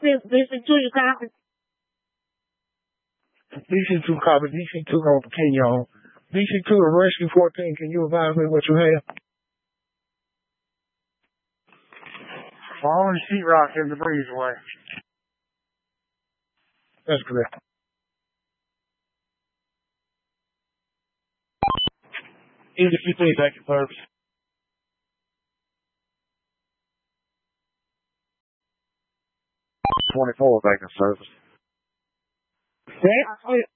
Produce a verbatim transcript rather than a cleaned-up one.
D C two, you copy? D C two copy. D C two on Kenyon. D C two to Rescue fourteen. Can you advise me what you have? Fallen sheetrock in the breezeway. That's correct. Easy fifteen, back in service. twenty-four, back in service. Yeah,